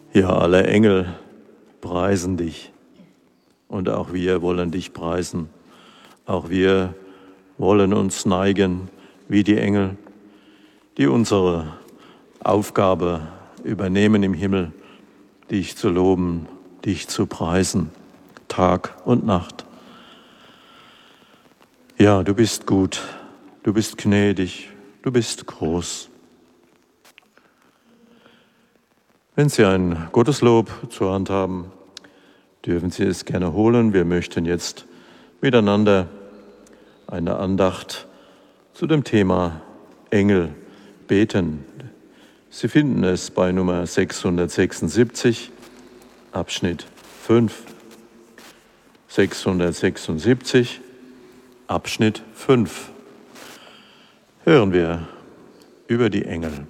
Ja, alle Engel preisen dich und auch wir wollen dich preisen. Auch wir wollen uns neigen wie die Engel, die unsere Aufgabe übernehmen im Himmel, dich zu loben, dich zu preisen, Tag und Nacht. Ja, du bist gut, du bist gnädig, du bist groß. Wenn Sie ein Gotteslob zur Hand haben, dürfen Sie es gerne holen. Wir möchten jetzt miteinander eine Andacht zu dem Thema Engel beten. Sie finden es bei Nummer 676, Abschnitt 5. 676, Abschnitt 5. Hören wir über die Engel.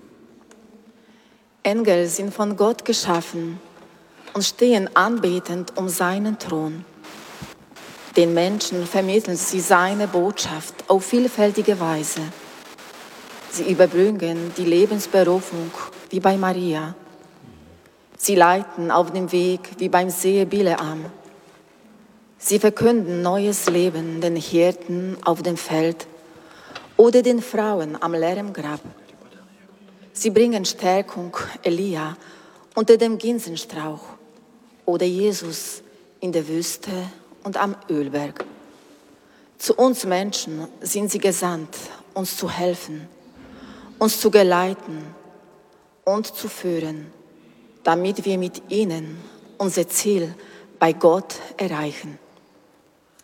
Engel sind von Gott geschaffen und stehen anbetend um seinen Thron. Den Menschen vermitteln sie seine Botschaft auf vielfältige Weise. Sie überbringen die Lebensberufung wie bei Maria. Sie leiten auf dem Weg wie beim See Bileam. Sie verkünden neues Leben den Hirten auf dem Feld oder den Frauen am leeren Grab. Sie bringen Stärkung Elia unter dem Ginsenstrauch oder Jesus in der Wüste und am Ölberg. Zu uns Menschen sind sie gesandt, uns zu helfen, uns zu geleiten und zu führen, damit wir mit ihnen unser Ziel bei Gott erreichen.